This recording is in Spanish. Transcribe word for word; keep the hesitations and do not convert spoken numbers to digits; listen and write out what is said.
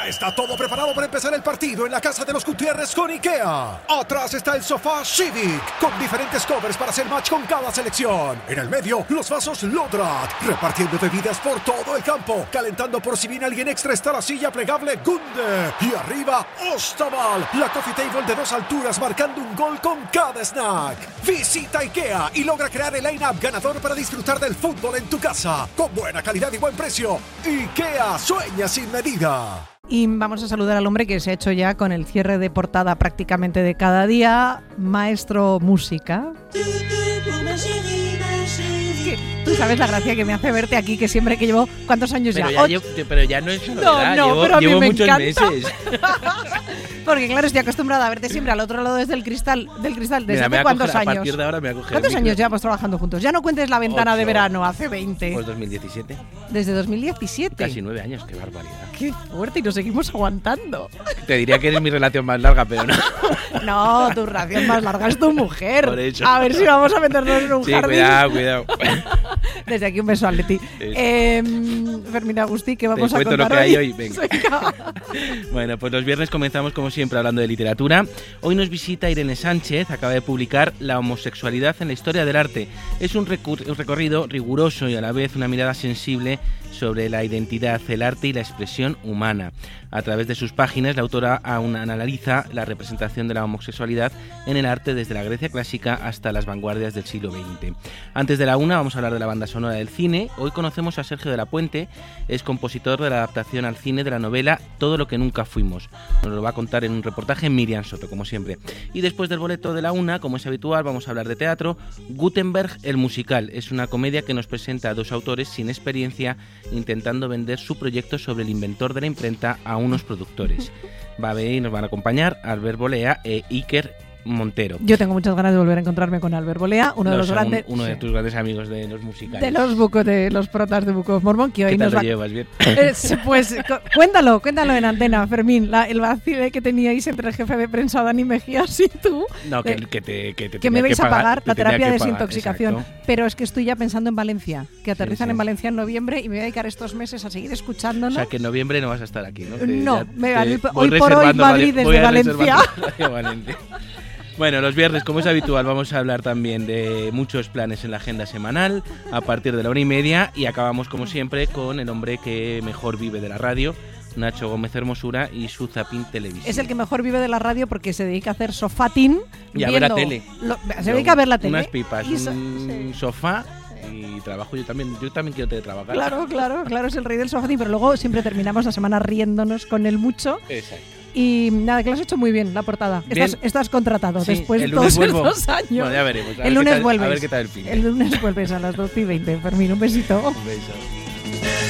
Ya está todo preparado para empezar el partido en la casa de los Gutiérrez con IKEA. Atrás está el sofá Civic, con diferentes covers para hacer match con cada selección. En el medio, los vasos Lodrat, repartiendo bebidas por todo el campo. Calentando por si viene alguien extra está la silla plegable Gunde. Y arriba, Ostaval, la coffee table de dos alturas marcando un gol con cada snack. Visita IKEA y logra crear el line-up ganador para disfrutar del fútbol en tu casa. Con buena calidad y buen precio. IKEA, sueña sin medida. Y vamos a saludar al hombre que se ha hecho ya con el cierre de portada prácticamente de cada día, maestro música. Tú sabes la gracia que me hace verte aquí, que siempre que llevo... ¿Cuántos años pero ya? ya llevo, pero ya no es una novedad, no, no, llevo, pero a mí llevo me muchos encanta. meses. Porque claro, estoy acostumbrada a verte siempre al otro lado desde el cristal, del cristal. ¿Desde Mira, hace cuántos coger, años? A partir de ahora me voy a coger ¿Cuántos el años llevamos trabajando juntos? Ya no cuentes la ventana Ocho. de verano, hace veinte. Pues dos mil diecisiete. Desde dos mil diecisiete. Casi nueve años, qué barbaridad. Qué fuerte, y nos seguimos aguantando. Te diría que eres mi relación más larga, pero no. No, tu relación más larga es tu mujer. Por eso. A ver si vamos a meternos en un Sí, jardín. cuidado, cuidado. Desde aquí un beso a Leti. Eh, Fermín Agustí, ¿qué vamos Te a cuento contar lo que hoy? hay hoy, venga. Bueno, pues los viernes comenzamos como siempre hablando de literatura. Hoy nos visita Irene Sánchez, acaba de publicar La homosexualidad en la historia del arte. Es un, recur- un recorrido riguroso y a la vez una mirada sensible sobre la identidad, el arte y la expresión humana. A través de sus páginas, la autora aún analiza la representación de la homosexualidad en el arte desde la Grecia clásica hasta las vanguardias del siglo veinte. Antes de la una vamos a hablar de la banda sonora del cine. Hoy conocemos a Sergio de la Puente, es compositor de la adaptación al cine de la novela Todo lo que nunca fuimos. Nos lo va a contar en un reportaje Miriam Soto, como siempre. Y después del boleto de la una, como es habitual, vamos a hablar de teatro. Gutenberg, el musical, es una comedia que nos presenta a dos autores sin experiencia intentando vender su proyecto sobre el inventor de la imprenta a unos productores. Va a venir y nos van a acompañar Albert Bolea e Iker Montero. Yo tengo muchas ganas de volver a encontrarme con Albert Bolea, uno de los, los grandes... Uno de sí. tus grandes amigos de los musicales. De los bucos, de los protas de Book of Mormon, que hoy ¿Qué tal nos lo va... llevas? ¿Bien? Es, pues cu- cuéntalo, cuéntalo en antena, Fermín, la, el vacile que teníais entre el jefe de prensa Dani Mejías y tú. No, que, de, que te que, te que me tenía vais que a pagar te la tenía terapia que de pagar, desintoxicación. exacto. Pero es que estoy ya pensando en Valencia, que aterrizan Sí, sí. en Valencia en noviembre y me voy a dedicar estos meses a seguir escuchándonos. O sea, que en noviembre no vas a estar aquí, ¿no? Que No, ya me- te hoy voy por hoy reservando Madrid Vale- desde voy a Valencia. reservando Radio Valencia. Bueno, los viernes, como es habitual, vamos a hablar también de muchos planes en la agenda semanal a partir de la una y media y acabamos, como siempre, con el hombre que mejor vive de la radio, Nacho Gómez Hermosura y su Zapín Televisión. Es el que mejor vive de la radio porque se dedica a hacer sofatín. Y a ver la tele. Lo, se dedica a ver la tele. Unas pipas, y so- un sí. sofá y trabajo. Yo también yo también quiero teletrabajar. Claro, claro, claro, es el rey del sofatín, pero luego siempre terminamos la semana riéndonos con él mucho. Exacto. Y nada, que lo has hecho muy bien, la portada. Bien. Estás, estás contratado Sí, después de el lunes todos vuelvo. estos años. Bueno, ya veremos. A ver El qué lunes tal- vuelves. A ver qué tal el fin. El lunes vuelves a las doce y veinte. Fermín, un besito. Un beso.